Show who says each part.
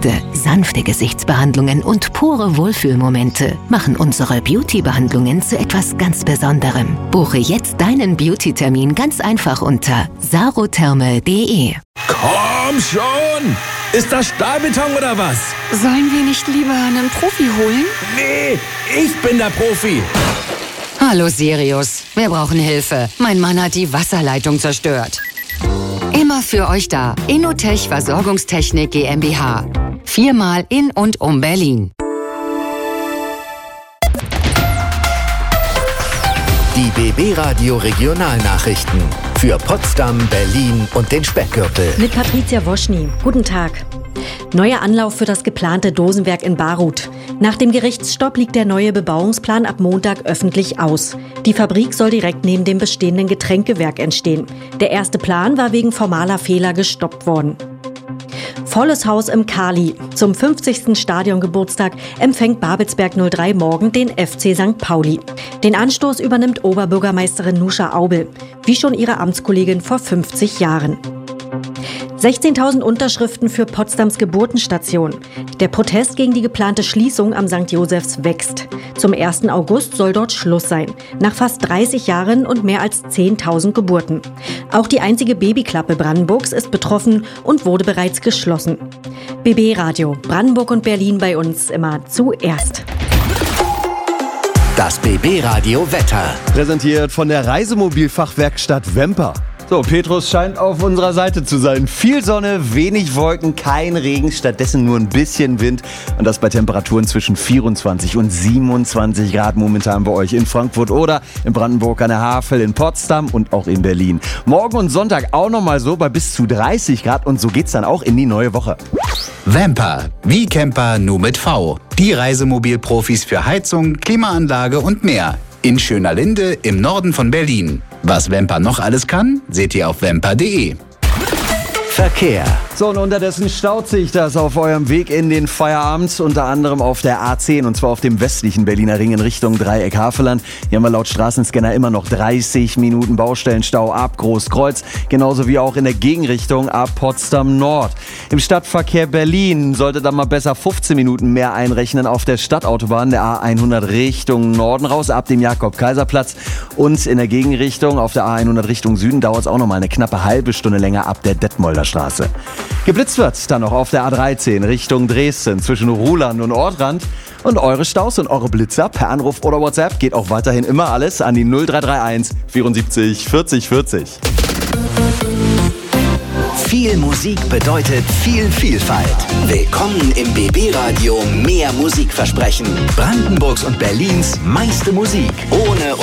Speaker 1: Produkte, sanfte Gesichtsbehandlungen und pure Wohlfühlmomente machen unsere Beauty-Behandlungen zu etwas ganz Besonderem. Buche jetzt deinen Beauty-Termin ganz einfach unter sarotherme.de.
Speaker 2: Komm schon! Ist das Stahlbeton oder was?
Speaker 3: Sollen wir nicht lieber einen Profi holen?
Speaker 2: Nee, ich bin der Profi.
Speaker 3: Hallo Sirius, wir brauchen Hilfe. Mein Mann hat die Wasserleitung zerstört. Immer für euch da. Innotech Versorgungstechnik GmbH. 4-mal in und um Berlin.
Speaker 4: Die BB Radio Regionalnachrichten für Potsdam, Berlin und den Speckgürtel.
Speaker 5: Mit Patricia Woschny. Guten Tag. Neuer Anlauf für das geplante Dosenwerk in Baruth. Nach dem Gerichtsstopp liegt der neue Bebauungsplan ab Montag öffentlich aus. Die Fabrik soll direkt neben dem bestehenden Getränkewerk entstehen. Der erste Plan war wegen formaler Fehler gestoppt worden. Volles Haus im Kali. Zum 50. Stadiongeburtstag empfängt Babelsberg 03 morgen den FC St. Pauli. Den Anstoß übernimmt Oberbürgermeisterin Nuscha Aubel, wie schon ihre Amtskollegin vor 50 Jahren. 16.000 Unterschriften für Potsdams Geburtenstation. Der Protest gegen die geplante Schließung am St. Josephs wächst. Zum 1. August soll dort Schluss sein. Nach fast 30 Jahren und mehr als 10.000 Geburten. Auch die einzige Babyklappe Brandenburgs ist betroffen und wurde bereits geschlossen. BB Radio, Brandenburg und Berlin bei uns immer zuerst.
Speaker 4: Das BB Radio Wetter.
Speaker 6: Präsentiert von der Reisemobilfachwerkstatt Wemper. So, Petrus scheint auf unserer Seite zu sein. Viel Sonne, wenig Wolken, kein Regen, stattdessen nur ein bisschen Wind. Und das bei Temperaturen zwischen 24 und 27 Grad momentan bei euch in Frankfurt oder in Brandenburg an der Havel, in Potsdam und auch in Berlin. Morgen und Sonntag auch nochmal so bei bis zu 30 Grad und so geht's dann auch in die neue Woche.
Speaker 7: Wemper, wie Camper nur mit V. Die Reisemobilprofis für Heizung, Klimaanlage und mehr. In Schönerlinde im Norden von Berlin. Was Wemper noch alles kann, seht ihr auf wemper.de.
Speaker 4: Verkehr.
Speaker 6: So, und unterdessen staut sich das auf eurem Weg in den Feierabend, unter anderem auf der A10 und zwar auf dem westlichen Berliner Ring in Richtung Dreieck Havelland. Hier haben wir laut Straßenscanner immer noch 30 Minuten Baustellenstau ab Großkreuz, genauso wie auch in der Gegenrichtung ab Potsdam Nord. Im Stadtverkehr Berlin sollte dann mal besser 15 Minuten mehr einrechnen auf der Stadtautobahn der A100 Richtung Norden raus, ab dem Jakob-Kaiser-Platz. Und in der Gegenrichtung auf der A100 Richtung Süden dauert es auch noch mal eine knappe halbe Stunde länger ab der Detmolder Straße. Geblitzt wird dann noch auf der A13 Richtung Dresden zwischen Ruhland und Ortrand. Und eure Staus und eure Blitzer per Anruf oder WhatsApp geht auch weiterhin immer alles an die 0331 74 40 40.
Speaker 4: Viel Musik bedeutet viel Vielfalt. Willkommen im BB Radio Mehr Musikversprechen. Brandenburgs und Berlins meiste Musik. Ohne